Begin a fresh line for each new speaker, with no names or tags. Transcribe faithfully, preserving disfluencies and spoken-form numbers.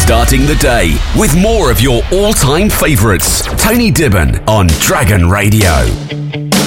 Starting the day with more of your all-time favourites. Tony Dibben on Dragon Radio.